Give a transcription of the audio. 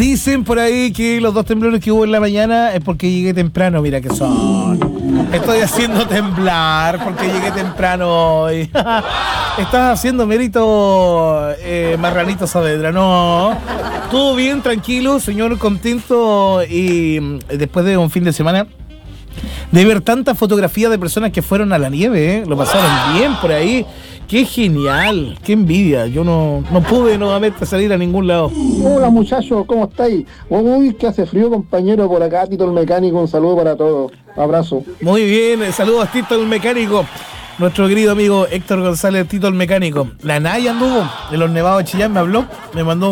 Dicen por ahí que los 2 temblores que hubo en la mañana es porque llegué temprano. Mira que son. Estoy haciendo temblar porque llegué temprano hoy. Estás haciendo mérito, Marranito Saavedra. No. Todo bien, tranquilo, señor, contento. Y después de un fin de semana de ver tantas fotografías de personas que fueron a la nieve, lo pasaron bien por ahí. ¡Qué genial! ¡Qué envidia! Yo no pude nuevamente salir a ningún lado. Hola muchachos, ¿cómo estáis? Uy, que hace frío, compañero, por acá, Tito el Mecánico, un saludo para todos. Abrazo. Muy bien, saludos a Tito el Mecánico. Nuestro querido amigo Héctor González, Tito el Mecánico. La Naya anduvo de los Nevados de Chillán, me habló, me mandó